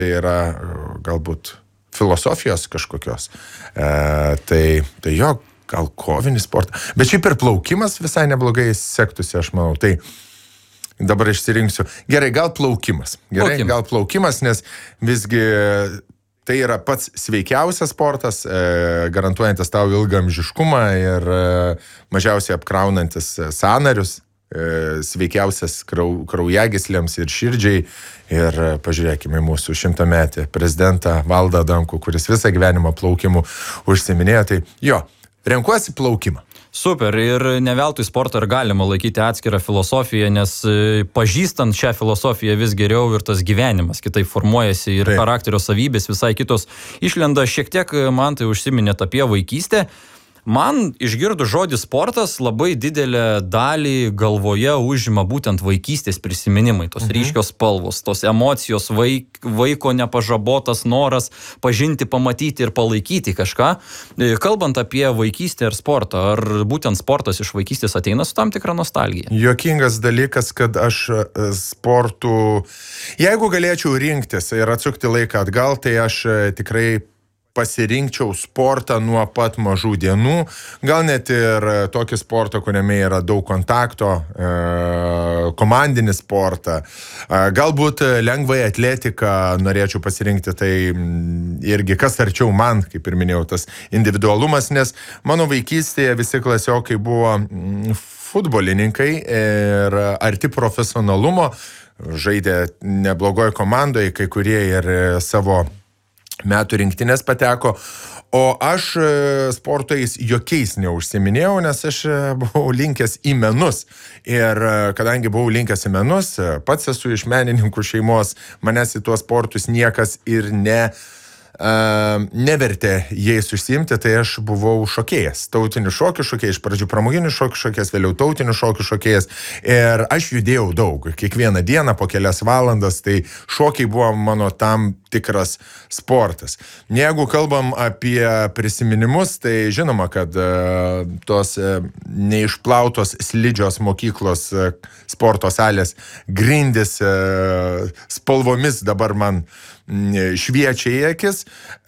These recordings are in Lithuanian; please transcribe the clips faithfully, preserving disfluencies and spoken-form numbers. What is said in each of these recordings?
yra galbūt filosofijos kažkokios. E, tai, tai jo, gal kovinis sportas. Bet šiaip ir plaukimas visai neblogai sektųsi, aš manau. Tai dabar išsirinksiu. Gerai, gal plaukimas. Gerai, Plaukim. gal plaukimas, nes visgi tai yra pats sveikiausias sportas, e, garantuojantis tau ilgamžiškumą ir e, mažiausiai apkraunantis sąnarius, e, sveikiausias krau, kraujagyslėms ir širdžiai. Ir e, pažiūrėkime mūsų šimtametį prezidentą Valdą Adamkų, kuris visą gyvenimą plaukimų užsiminėjo. Tai jo, renkuosi plaukimą. Super, ir ne veltui sportą ir galima laikyti atskirą filosofiją, nes pažįstant šią filosofiją vis geriau ir tas gyvenimas kitaip formuojasi ir Taip. charakterio savybės visai kitos išlenda. Šiek tiek man tai užsiminėt apie vaikystę. Man išgirdu žodį sportas labai didelę dalį galvoje užima būtent vaikystės prisiminimai, tos mhm. ryškios spalvos, tos emocijos, vaik, vaiko nepažabotas noras pažinti, pamatyti ir palaikyti kažką. Kalbant apie vaikystę ir sportą, ar būtent sportas iš vaikystės ateina su tam tikra nostalgija? Juokingas dalykas, kad aš sportų, jeigu galėčiau rinktis ir atsukti laiką atgal, tai aš tikrai pasirinkčiau sportą nuo pat mažų dienų, gal net ir tokį sportą, kuriame yra daug kontakto, e, komandinį sportą, e, galbūt lengvai atletiką norėčiau pasirinkti, tai irgi kas arčiau man, kaip ir minėjau, tas individualumas, nes mano vaikystėje visi klasiokai buvo futbolininkai ir arti profesionalumo, žaidė neblogoje komandoje, kai kurie ir savo metų rinktinės pateko, o aš sportais jokiais neužsiminėjau, nes aš buvau linkęs į menus. Ir kadangi buvau linkęs į menus, pats esu iš menininkų šeimos, manęs į tuos sportus niekas ir ne... Uh, nevertė jais užsiimti, tai aš buvau šokėjas, tautinių šokių šokėjas, iš pradžių pramoginių šokių šokėjas, vėliau tautinių šokių šokėjas ir aš judėjau daug, kiekvieną dieną po kelias valandas, tai šokiai buvo mano tam tikras sportas. Jeigu kalbam apie prisiminimus, tai žinoma, kad uh, tos uh, neišplautos slidžios mokyklos uh, sporto salės grindis uh, spalvomis dabar man šviečia į akis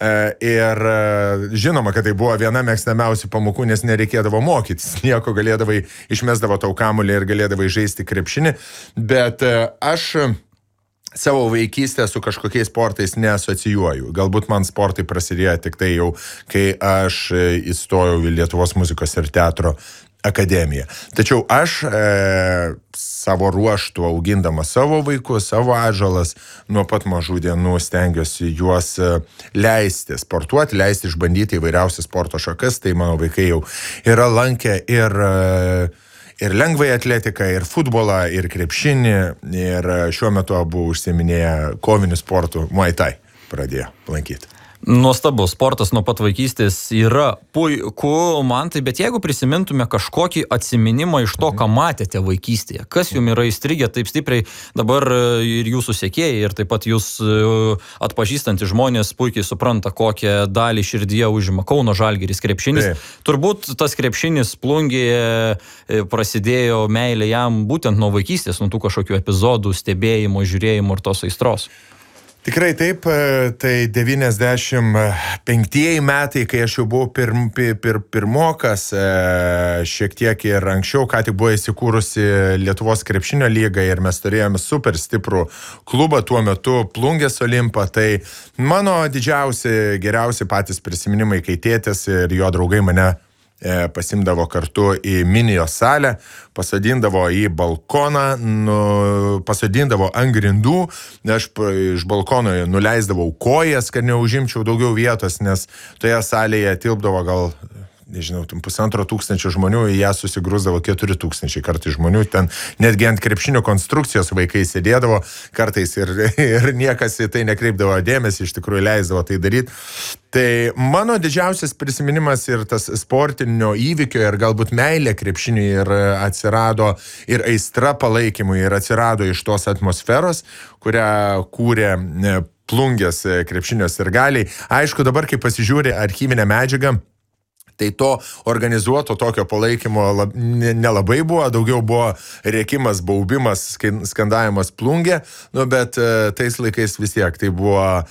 ir žinoma, kad tai buvo viena mėgstamiausių pamokų, nes nereikėdavo mokytis, nieko galėdavai, išmesdavo tau kamuolį ir galėdavai žaisti krepšinį, bet aš savo vaikystę su kažkokiais sportais neasocijuoju. Galbūt man sportai prasidėjo tik tai jau, kai aš įstojau į Lietuvos muzikos ir teatro akademiją. Tačiau aš e, savo ruoštų augindama savo vaikus, savo atžalas, nuo pat mažų dienų stengiuosi juos leisti sportuoti, leisti išbandyti įvairiausias sporto šakas, tai mano vaikai jau yra lankę ir, ir lengvai atletiką, ir futbolą, ir krepšinį, ir šiuo metu abu užsiiminėja kovinių sportų, Muay Thai pradėjo lankyti. Nuostabu, sportas nuo pat vaikystės yra puiku, man tai, bet jeigu prisimintume kažkokį atsiminimą iš to, ką matėte vaikystėje, kas jums yra įstrigę taip stipriai, dabar ir jūsų sekėjai, ir taip pat jūs atpažįstantys žmonės puikiai supranta, kokią dalį širdyje užima Kauno Žalgiris krepšinis. Taip. Turbūt tas krepšinis Plungėje prasidėjo meilė jam būtent nuo vaikystės, nuo tų kažkokių epizodų, stebėjimo, žiūrėjimo ir tos aistros. Tikrai taip, tai devyniasdešimt penktieji metai, kai aš jau buvau pirm, pir, pirmokas, šiek tiek ir anksčiau, ką tik buvo įsikūrusi Lietuvos krepšinio lyga ir mes turėjome super stiprų klubą tuo metu, Plungės Olimpą, tai mano didžiausi, geriausi patys prisiminimai, kai tėtis ir jo draugai mane pasimdavo kartu į minijos salę, pasadindavo į balkoną, nu, pasadindavo ant grindų, aš iš balkono nuleisdavau kojas, kad neužimčiau daugiau vietos, nes toje salėje tilpdavo gal, nežinau, pusantro tūkstančio žmonių, į ją susigrūsdavo keturi tūkstančiai kartais žmonių, ten netgi ant krepšinio konstrukcijos vaikai sėdėdavo kartais ir, ir niekas į tai nekreipdavo dėmesį, iš tikrųjų leisdavo tai daryti. Tai mano didžiausias prisiminimas ir tas sportinio įvykio ir galbūt meilė krepšiniui ir atsirado ir aistra palaikymui ir atsirado iš tos atmosferos, kurią kūrė Plungės krepšinio sirgaliai. Aišku, dabar, kai pasižiūri archyvinę medžiagą, tai to organizuoto tokio palaikymo lab, nelabai buvo, daugiau buvo rėkimas, baubimas, skandavimas Plungė, nu, bet tais laikais vis tiek tai buvo